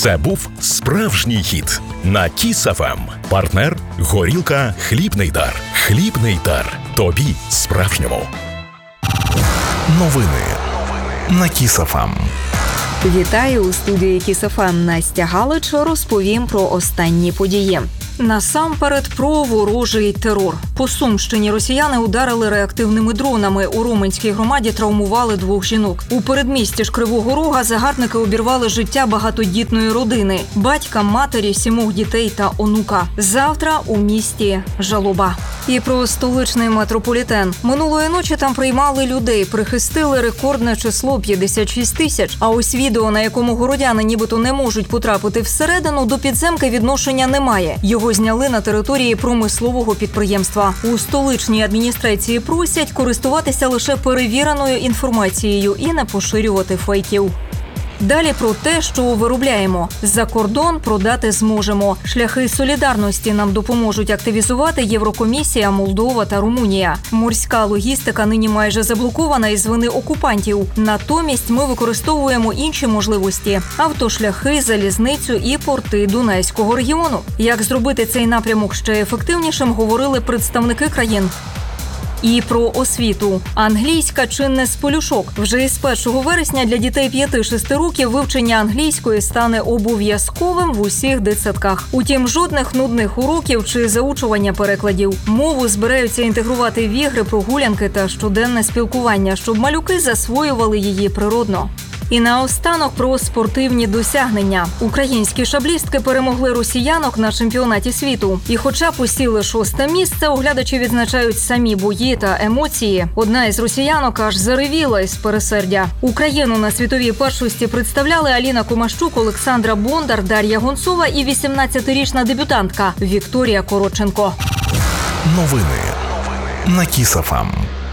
Це був справжній хіт на Kiss FM. Партнер – горілка «Хлібний дар». «Хлібний дар». Тобі справжньому. Новини на Kiss FM. Вітаю у студії Kiss FM. Настя Галич. Розповім про останні події. Насамперед про ворожий терор. По Сумщині росіяни ударили реактивними дронами. У Роменській громаді травмували 2 жінок. У передмісті ж Кривого Рога загарбники обірвали життя багатодітної родини. Батька, матері, 7 дітей та онука. Завтра у місті жалоба. І про столичний метрополітен. Минулої ночі там приймали людей, прихистили рекордне число – 56 тисяч. А ось відео, на якому городяни нібито не можуть потрапити всередину, до підземки відношення немає. Його зняли на території промислового підприємства. У столичній адміністрації просять користуватися лише перевіреною інформацією і не поширювати фейків. Далі про те, що виробляємо. За кордон продати зможемо. Шляхи солідарності нам допоможуть активізувати Єврокомісія, Молдова та Румунія. Морська логістика нині майже заблокована із вини окупантів. Натомість ми використовуємо інші можливості – автошляхи, залізницю і порти Дунайського регіону. Як зробити цей напрямок ще ефективнішим, говорили представники країн. І про освіту. Англійська чи не з полюшок. Вже із 1 вересня для дітей 5-6 років вивчення англійської стане обов'язковим в усіх дитсадках. Утім, жодних нудних уроків чи заучування перекладів. Мову збираються інтегрувати в ігри, прогулянки та щоденне спілкування, щоб малюки засвоювали її природно. І наостанок про спортивні досягнення. Українські шаблістки перемогли росіянок на чемпіонаті світу. І хоча посіли 6-те місце, оглядачі відзначають самі бої та емоції. Одна із росіянок аж заревіла із пересердя. Україну на світовій першості представляли Аліна Комащук, Олександра Бондар, Дар'я Гонцова і 18-річна дебютантка Вікторія Коротченко. Новини на Kiss FM.